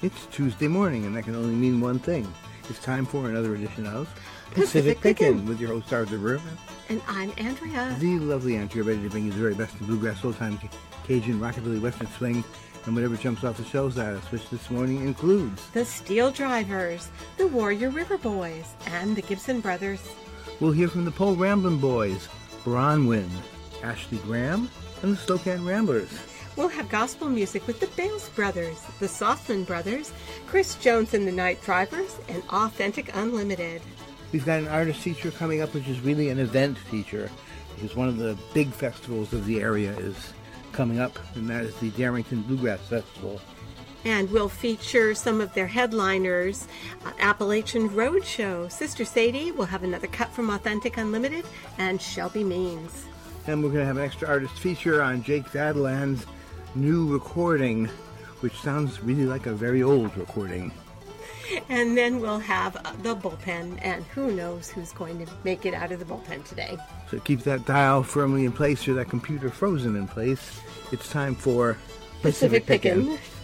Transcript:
It's Tuesday morning, and that can only mean one thing. It's time for another edition of Pacific Pickin' with your host, Arthur Berman. And I'm Andrea. The lovely Andrea, ready to bring you the very best in bluegrass, old-time Cajun, rockabilly, western swing, and whatever jumps off the shelves at us, which this morning includes the Steel Drivers, the Warrior River Boys, and the Gibson Brothers. We'll hear from the Pole Ramblin' Boys, Bronwyn, Ashley Graham, and the Spokane Ramblers. We'll have gospel music with the Bales Brothers, the Soflin Brothers, Chris Jones and the Night Drivers, and Authentic Unlimited. We've got an artist feature coming up, which is really an event feature, because one of the big festivals of the area is coming up, and that is the Darrington Bluegrass Festival. And we'll feature some of their headliners, Appalachian Roadshow. Sister Sadie will have another cut from Authentic Unlimited, and Shelby Means. And we're going to have an extra artist feature on Jake Vadaland's new recording, which sounds really like a very old recording. And then we'll have the bullpen, and who knows who's going to make it out of the bullpen today. So keep that dial firmly in place or that computer frozen in place. It's time for Pacific Pickin'.